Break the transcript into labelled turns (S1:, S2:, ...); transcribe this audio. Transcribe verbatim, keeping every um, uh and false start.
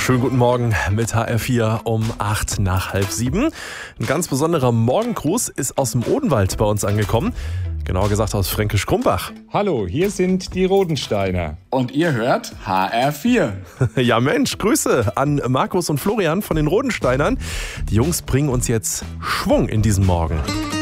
S1: Schönen guten Morgen mit H R vier um acht nach halb sieben. Ein ganz besonderer Morgengruß ist aus dem Odenwald bei uns angekommen. Genauer gesagt aus Fränkisch-Krumbach.
S2: Hallo, hier sind die Rodensteiner.
S3: Und ihr hört H R vier.
S1: Ja Mensch, Grüße an Markus und Florian von den Rodensteinern. Die Jungs bringen uns jetzt Schwung in diesen Morgen.